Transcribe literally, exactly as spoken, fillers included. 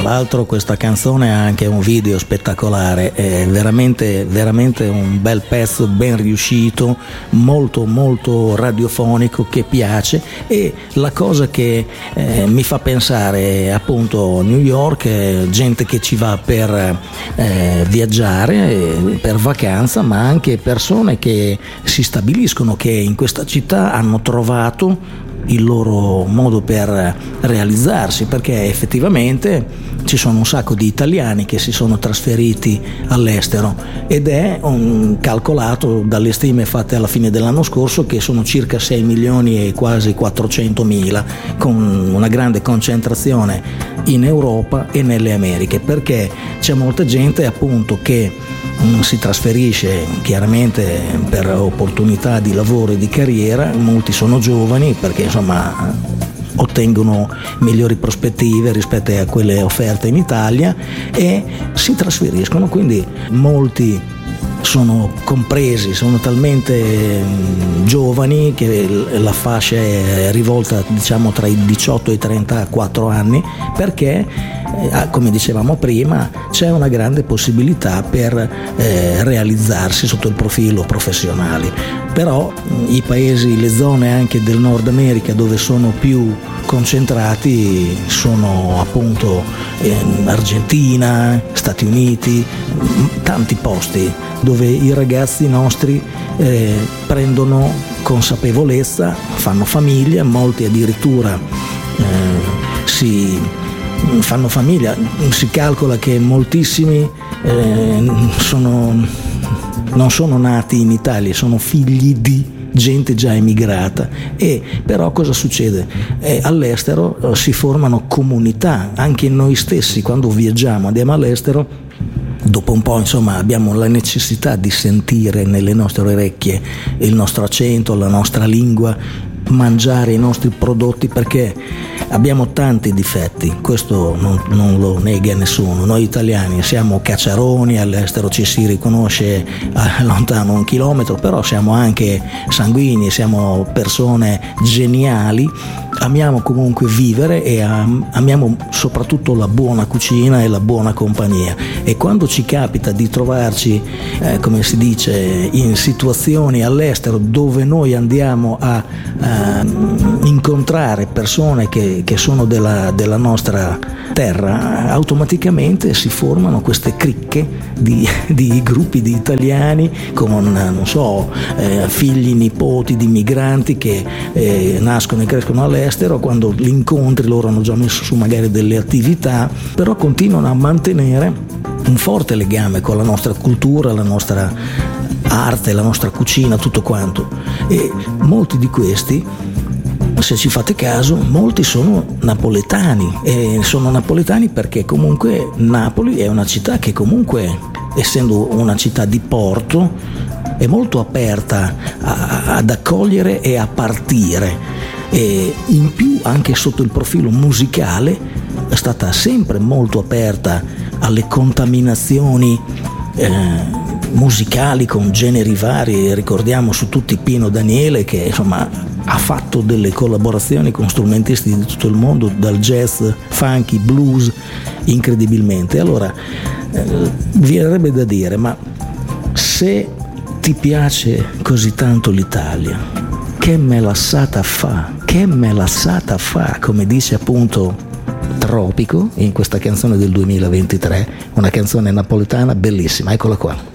l'altro questa canzone ha anche un video spettacolare, è veramente, veramente un bel pezzo, ben riuscito, molto molto radiofonico, che piace. E la cosa che eh, mi fa pensare appunto New York, eh, gente che ci va per eh, viaggiare, eh, per vacanza, ma anche persone che si stabiliscono, che in questa città hanno trovato il loro modo per realizzarsi, perché effettivamente ci sono un sacco di italiani che si sono trasferiti all'estero, ed è un calcolato dalle stime fatte alla fine dell'anno scorso che sono circa sei milioni e quasi quattrocentomila, con una grande concentrazione in Europa e nelle Americhe, perché c'è molta gente appunto che si trasferisce chiaramente per opportunità di lavoro e di carriera. Molti sono giovani perché insomma ottengono migliori prospettive rispetto a quelle offerte in Italia e si trasferiscono, quindi molti sono compresi, sono talmente giovani che la fascia è rivolta diciamo tra i diciotto e i trentaquattro anni, perché eh, come dicevamo prima c'è una grande possibilità per eh, realizzarsi sotto il profilo professionale. Però i paesi, le zone anche del Nord America dove sono più concentrati sono appunto eh, Argentina, Stati Uniti, tanti posti dove i ragazzi nostri eh, prendono consapevolezza, fanno famiglia, molti addirittura eh, si fanno famiglia. Si calcola che moltissimi eh, sono, non sono nati in Italia, sono figli di gente già emigrata. E però cosa succede? Eh, all'estero eh, si formano comunità, anche noi stessi quando viaggiamo, andiamo all'estero, dopo un po' insomma abbiamo la necessità di sentire nelle nostre orecchie il nostro accento, la nostra lingua, mangiare i nostri prodotti, perché abbiamo tanti difetti, questo non, non lo nega nessuno. Noi italiani siamo cacciaroni, all'estero ci si riconosce a lontano un chilometro, però siamo anche sanguigni, siamo persone geniali, amiamo comunque vivere e am- amiamo soprattutto la buona cucina e la buona compagnia. E quando ci capita di trovarci, eh, come si dice, in situazioni all'estero dove noi andiamo a, a incontrare persone che, che sono della, della nostra terra, automaticamente si formano queste cricche di, di gruppi di italiani con, non so, eh, figli, nipoti di migranti che eh, nascono e crescono all'estero. Quando li incontri, loro hanno già messo su magari delle attività, però continuano a mantenere un forte legame con la nostra cultura, la nostra arte, la nostra cucina, tutto quanto. E molti di questi, se ci fate caso, molti sono napoletani, e sono napoletani perché comunque Napoli è una città che comunque, essendo una città di porto, è molto aperta a, ad accogliere e a partire, e in più anche sotto il profilo musicale è stata sempre molto aperta alle contaminazioni eh, musicali con generi vari. Ricordiamo su tutti Pino Daniele, che insomma ha fatto delle collaborazioni con strumentisti di tutto il mondo, dal jazz, funky, blues, incredibilmente. Allora eh, verrebbe da dire, ma se ti piace così tanto l'Italia, che melassata fa, che melassata fa, come dice appunto Tropico in questa canzone del duemilaventitré, una canzone napoletana bellissima, eccola qua.